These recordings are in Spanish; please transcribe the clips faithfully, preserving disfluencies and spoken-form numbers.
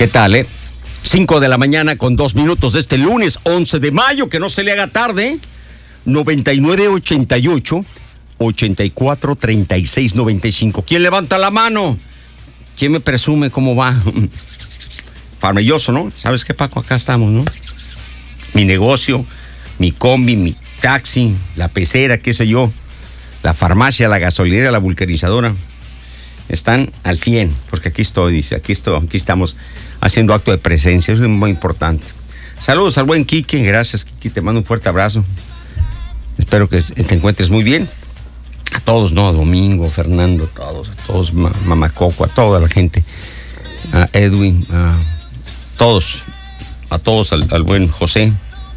¿Qué tal, eh? Cinco de la mañana con dos minutos de este lunes once de mayo, que no se le haga tarde. noventa y nueve ochenta y ocho ochenta y cuatro treinta y seis noventa y cinco. ¿Quién levanta la mano? ¿Quién me presume cómo va? Farmelloso, ¿no? ¿Sabes qué, Paco? Acá estamos, ¿no? Mi negocio, mi combi, mi taxi, la pecera, qué sé yo, la farmacia, la gasolinera, la vulcanizadora, están al cien, porque aquí estoy, dice, aquí estoy, aquí estamos haciendo acto de presencia, eso es muy importante. Saludos al buen Quique, gracias, Quique, te mando un fuerte abrazo. Espero que te encuentres muy bien. A todos, ¿no? A Domingo, Fernando, a todos, a todos, Mamá Coco, a toda la gente, a Edwin, a todos, a todos, al, al buen José.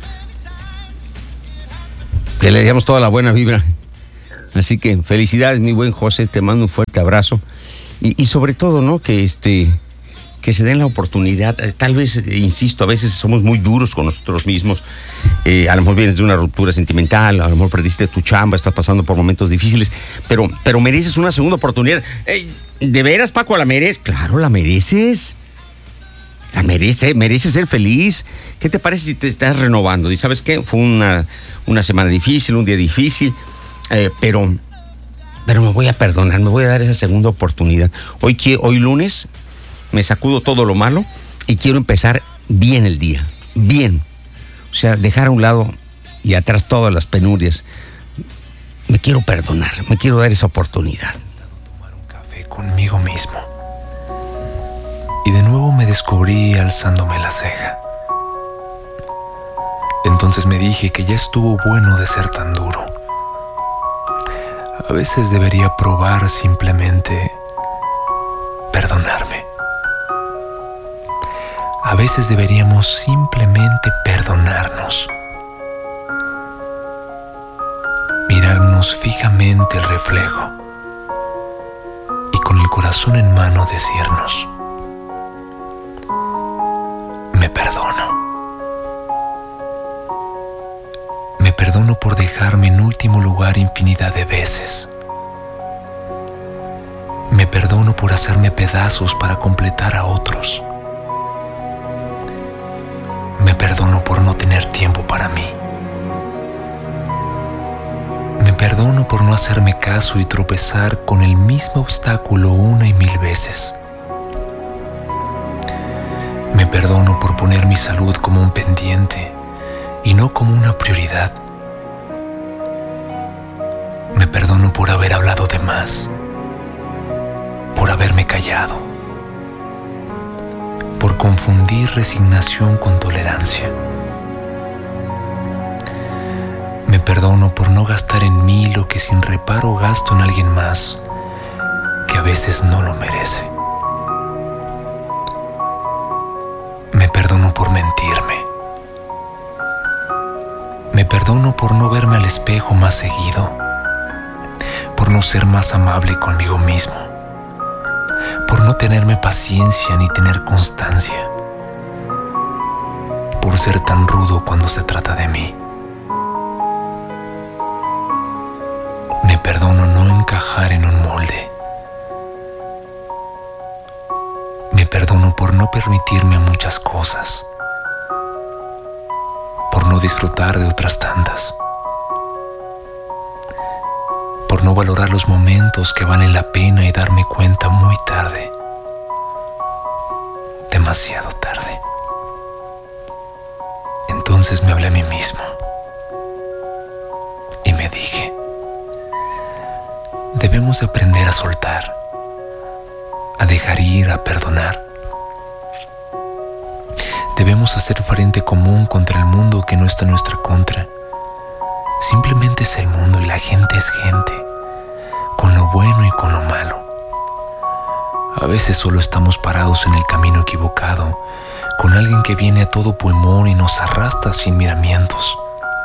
Que le damos toda la buena vibra. Así que felicidades, mi buen José, te mando un fuerte abrazo. Y, y sobre todo, ¿no? Que este, que se den la oportunidad. Tal vez, insisto, a veces somos muy duros con nosotros mismos. Eh, a lo mejor vienes de una ruptura sentimental, a lo mejor perdiste tu chamba, estás pasando por momentos difíciles, pero, pero mereces una segunda oportunidad. Eh, ¿De veras, Paco, la mereces? Claro, la mereces. La mereces, mereces ser feliz. ¿Qué te parece si te estás renovando? ¿Y sabes qué? Fue una, una semana difícil, un día difícil, eh, pero, pero me voy a perdonar, me voy a dar esa segunda oportunidad. Hoy, hoy lunes me sacudo todo lo malo y quiero empezar bien el día, bien. O sea, dejar a un lado y atrás todas las penurias. Me quiero perdonar, me quiero dar esa oportunidad. Tomar un café conmigo mismo. Y de nuevo me descubrí alzándome la ceja. Entonces me dije que ya estuvo bueno de ser tan duro. A veces debería probar simplemente perdonarme. A veces deberíamos simplemente perdonarnos. Mirarnos fijamente el reflejo y con el corazón en mano decirnos: me perdono. Me perdono por dejarme en último lugar infinidad de veces. Me perdono por hacerme pedazos para completar a otros. Me perdono por no tener tiempo para mí. Me perdono por no hacerme caso y tropezar con el mismo obstáculo una y mil veces. Me perdono por poner mi salud como un pendiente y no como una prioridad. Me perdono por haber hablado de más, por haberme callado, por confundir resignación con tolerancia. Me perdono por no gastar en mí lo que sin reparo gasto en alguien más, que a veces no lo merece. Me perdono por mentirme. Me perdono por no verme al espejo más seguido, por no ser más amable conmigo mismo, por no tenerme paciencia ni tener constancia, por ser tan rudo cuando se trata de mí. Me perdono no encajar en un molde. Me perdono por no permitirme muchas cosas, por no disfrutar de otras tantas, por no valorar los momentos que valen la pena y darme cuenta muy tarde, demasiado tarde. Entonces me hablé a mí mismo y me dije: debemos aprender a soltar, a dejar ir, a perdonar. Debemos hacer frente común contra el mundo que no está en nuestra contra. Simplemente es el mundo y la gente es gente, con lo bueno y con lo malo. A veces solo estamos parados en el camino equivocado, con alguien que viene a todo pulmón y nos arrastra sin miramientos.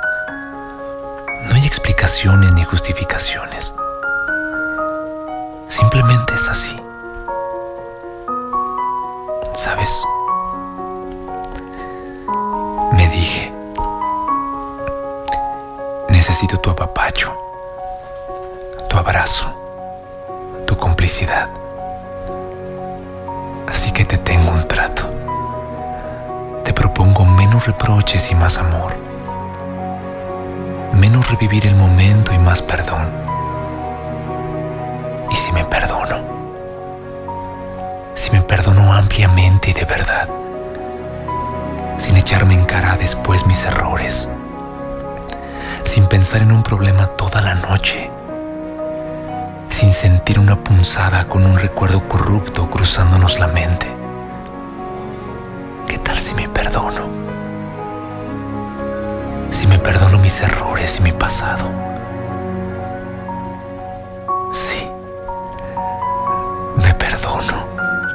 No hay explicaciones ni justificaciones. Simplemente es así. ¿Sabes? Me dije: necesito tu apapacho, tu abrazo, tu complicidad. Así que te tengo un trato. menos reproches y más amor. Menos revivir el momento y más perdón. Y si me perdono, si me perdono ampliamente y de verdad, sin echarme en cara después mis errores, sin pensar en un problema toda la noche, sin sentir una punzada con un recuerdo corrupto cruzándonos la mente. ¿Qué tal si me perdono? Si me perdono mis errores y mi pasado. Sí, me perdono.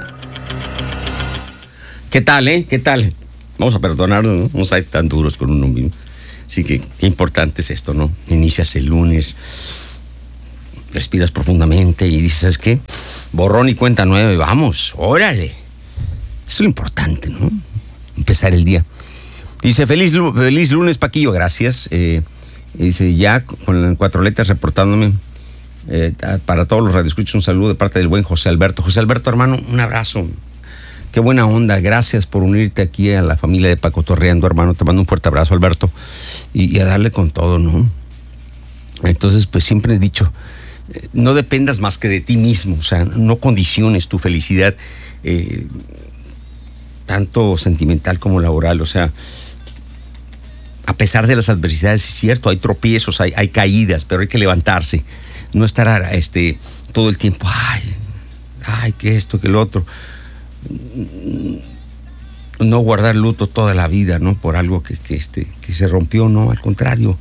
¿Qué tal, eh? ¿Qué tal? Vamos a perdonarnos, ¿no? No ser tan duros con uno mismo. Así que qué importante es esto, ¿no? Inicias el lunes, respiras profundamente y dices, ¿sabes qué? Borrón y cuenta nueva, vamos, órale. Eso es lo importante, ¿no? Empezar el día. Dice, feliz, feliz lunes, Paquillo, gracias. Eh, dice, ya con cuatro letras reportándome. Eh, para todos los radioescuchas, un saludo de parte del buen José Alberto. José Alberto, hermano, un abrazo. Qué buena onda, gracias por unirte aquí a la familia de Paco Torreando, hermano. Te mando un fuerte abrazo, Alberto. Y, y a darle con todo, ¿no? Entonces, pues siempre he dicho, eh, no dependas más que de ti mismo, o sea, no condiciones tu felicidad, eh, tanto sentimental como laboral, o sea, a pesar de las adversidades, es cierto, hay tropiezos, hay, hay caídas, pero hay que levantarse, no estar este, todo el tiempo, ay, ay, que esto, que lo otro. No guardar luto toda la vida, ¿no? Por algo que, que, este, que se rompió, no, al contrario.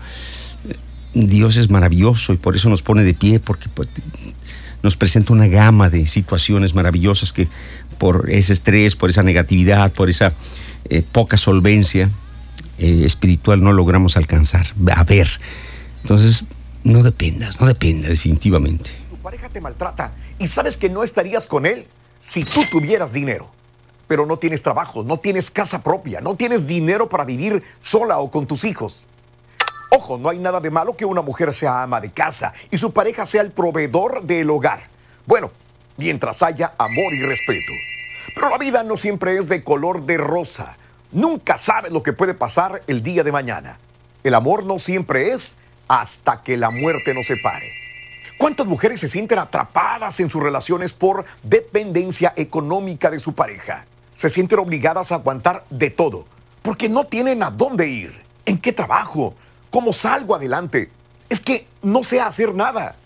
Dios es maravilloso y por eso nos pone de pie, porque pues, nos presenta una gama de situaciones maravillosas que por ese estrés, por esa negatividad, por esa eh, poca solvencia eh, espiritual no logramos alcanzar, a ver. Entonces, no dependas, no dependas definitivamente. Tu pareja te maltrata y sabes que no estarías con él si tú tuvieras dinero, pero no tienes trabajo, no tienes casa propia, no tienes dinero para vivir sola o con tus hijos. Ojo, no hay nada de malo que una mujer sea ama de casa y su pareja sea el proveedor del hogar. Bueno, mientras haya amor y respeto. Pero la vida no siempre es de color de rosa. Nunca sabes lo que puede pasar el día de mañana. El amor no siempre es hasta que la muerte nos separe. ¿Cuántas mujeres se sienten atrapadas en sus relaciones por dependencia económica de su pareja? Se sienten obligadas a aguantar de todo, porque no tienen a dónde ir. ¿En qué trabajo? ¿Cómo salgo adelante? Es que no sé hacer nada.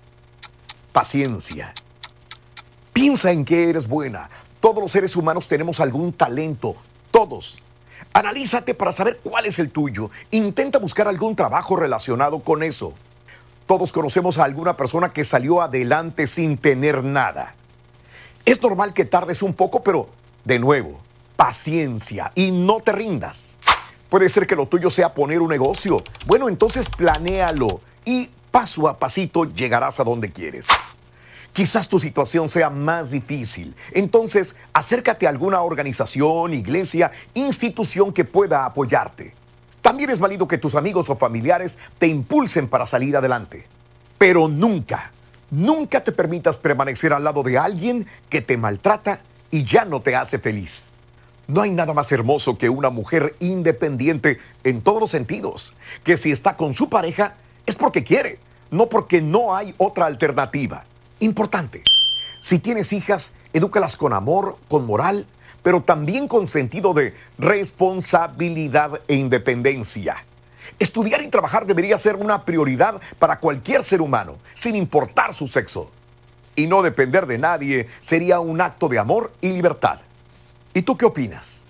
Paciencia. Piensa en que eres buena. Todos los seres humanos tenemos algún talento. Todos. Analízate para saber cuál es el tuyo. Intenta buscar algún trabajo relacionado con eso. Todos conocemos a alguna persona que salió adelante sin tener nada. Es normal que tardes un poco, pero de nuevo, paciencia y no te rindas. Puede ser que lo tuyo sea poner un negocio. Bueno, entonces planéalo y paso a pasito llegarás a donde quieres. Quizás tu situación sea más difícil. Entonces, acércate a alguna organización, iglesia, institución que pueda apoyarte. También es válido que tus amigos o familiares te impulsen para salir adelante. Pero nunca, nunca te permitas permanecer al lado de alguien que te maltrata y ya no te hace feliz. No hay nada más hermoso que una mujer independiente en todos los sentidos, que si está con su pareja es porque quiere, no porque no hay otra alternativa. Importante, si tienes hijas, edúcalas con amor, con moral, pero también con sentido de responsabilidad e independencia. Estudiar y trabajar debería ser una prioridad para cualquier ser humano, sin importar su sexo. Y no depender de nadie sería un acto de amor y libertad. ¿Y tú qué opinas?